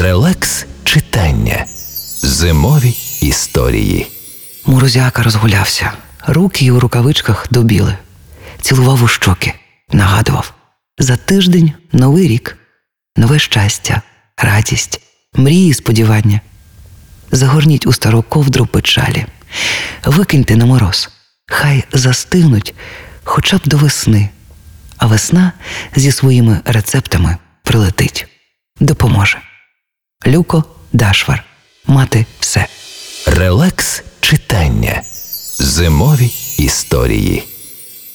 Релакс читання. Зимові історії. Морозяка розгулявся. Руки й у рукавичках добіли. Цілував у щоки. Нагадував. За тиждень новий рік. Нове щастя, радість, мрії, сподівання. Загорніть у стару ковдру печалі. Викиньте на мороз. Хай застигнуть хоча б до весни. А весна зі своїми рецептами прилетить. Допоможе. Люко Дашвар. Мати все. Релакс читання. Зимові історії.